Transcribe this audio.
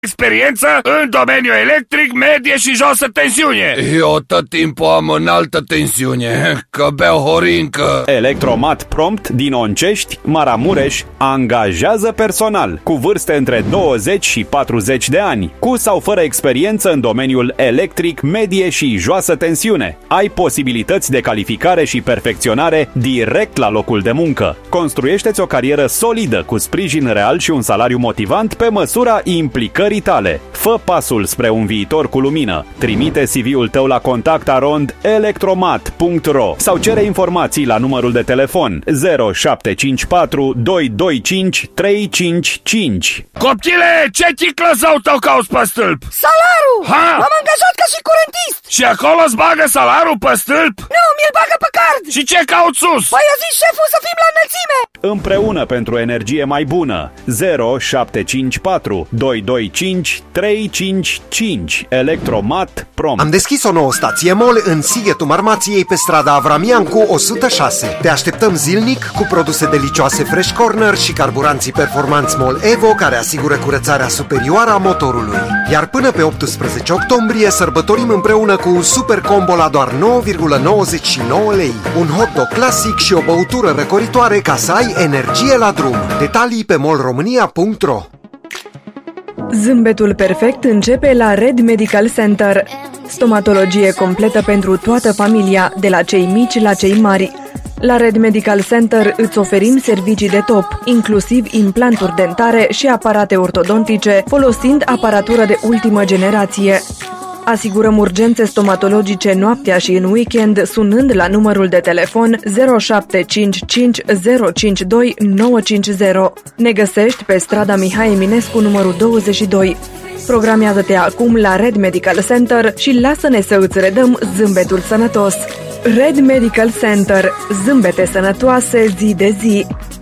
experiență în domeniul electric, medie și josă tensiune. Eu tot timpul am înaltă tensiune, că beau horincă. Electromat Prompt din Oncești, Maramureș, angajează personal cu vârste între 20 și 40 de ani, cu sau fără experiență în domeniul electric, medie și joasă tensiune. Ai posibilități de calificare și perfecționare direct la locul de muncă. Construiește-ți o carieră solidă cu sprijin real și un salariu motivant pe măsura implicării tale. Fă pasul spre un viitor cu lumină. Trimite CV-ul tău la contactarond.electromat.ro sau cere informații la numărul de telefon 0754 225 355. Copchile, ce chiclă zău tău cauți pe stâlp? Salarul! Ha! M-am angajat ca și curentist! Și acolo îți bagă salarul pe stâlp? Nu, mi-l bagă pe card! Și ce cauți sus? Păi a zis șeful să fim la înălțime! Împreună pentru energie mai bună. 0754 225 355. Electromat Prompt. Am deschis o nouă stație MOL în Sighetul Marmației pe strada Avramiancu 106. Te așteptăm zilnic cu produse delicioase Fresh Corner și carburanții performanți MOL Evo care asigură curățarea superioară a motorului. Iar până pe 18 octombrie sărbătorim împreună cu un super combo la doar 9,99 lei. Un hot dog clasic și o băutură răcoritoare ca să ai energie la drum. Detalii pe molromania.ro. Zâmbetul perfect începe la Red Medical Center. Stomatologie completă pentru toată familia, de la cei mici la cei mari. La Red Medical Center îți oferim servicii de top, inclusiv implanturi dentare și aparate ortodontice, folosind aparatură de ultimă generație. Asigurăm urgențe stomatologice noaptea și în weekend sunând la numărul de telefon 0755 052 950. Ne găsești pe strada Mihai Eminescu numărul 22. Programează-te acum la Red Medical Center și lasă-ne să îți redăm zâmbetul sănătos. Red Medical Center. Zâmbete sănătoase zi de zi.